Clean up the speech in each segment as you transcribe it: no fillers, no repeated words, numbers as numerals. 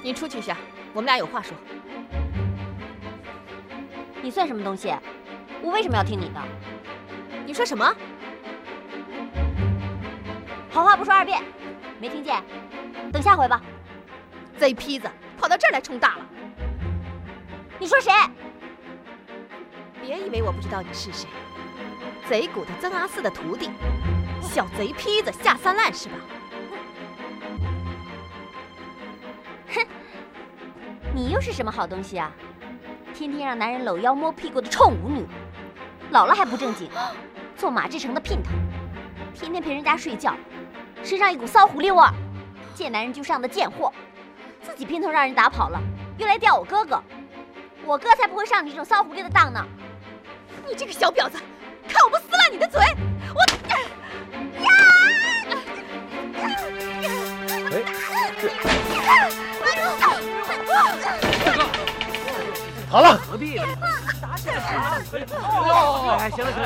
你出去一下，我们俩有话说。 你算什么东西？我为什么要听你的？ 你说什么？ 好话不说2遍，没听见？等下回吧。 贼坯子跑到这儿来充大了。 你说谁？ 别以为我不知道你是谁，贼谷的曾阿四的徒弟，小贼坯子下三滥是吧？ 哼，你又是什么好东西啊？天天让男人搂腰摸屁股的臭舞女，老了还不正经，做马志成的姘头，天天陪人家睡觉，身上一股骚狐狸味儿，见男人就上的贱货，自己姘头让人打跑了，又来吊我哥哥，我哥才不会上你这种骚狐狸的当呢！ 你这个小婊子，看我不撕烂你的嘴！我好了， 何必呢？哎，行了，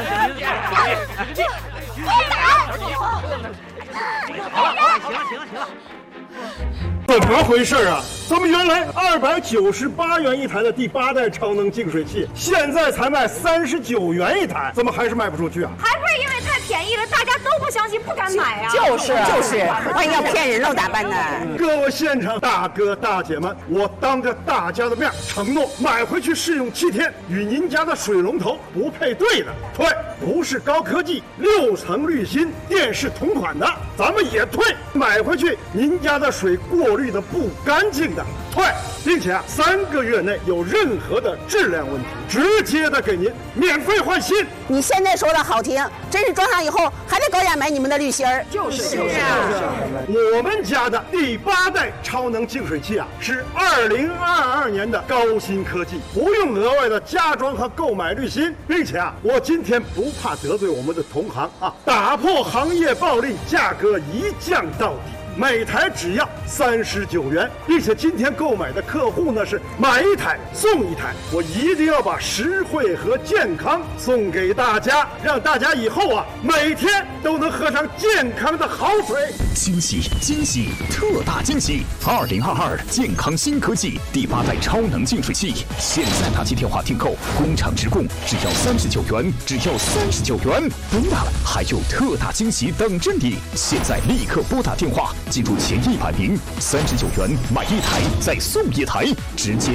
行了。 怎么回事啊？咱们原来298元一台的第8代超能净水器，现在才卖39元一台，怎么还是卖不出去啊？ 还不是因为太便宜了，大家都不相信，不敢买啊！ 就是，万一要骗人喽咋办呢？ 各位现场大哥大姐们，我当着大家的面承诺，买回去试用7天，与您家的水龙头不配对的退，不是高科技6层滤芯电视同款的咱们也退，买回去您家的水过滤的不干净的退，并且3个月内有任何的质量问题，直接的给您免费换新。 你现在说的好听，真是装上以后还得高价买你们的滤芯儿。 就是我们家的第8代超能净水器啊，是2022年的高新科技，不用额外的加装和购买滤芯，并且我今天不怕得罪我们的同行打破行业暴利，价格一降到底。每台只要39元，并且今天购买的客户呢是买1台送1台，我一定要把实惠和健康送给大家，让大家以后每天都能喝上健康的好水。 惊喜，特大惊喜！2022健康新科技第8代超能净水器，现在打起电话订购，工厂直供，只要39元，不大了，还有特大惊喜等着你！现在立刻拨打电话。记住前100名，39元买1台再送1台，直接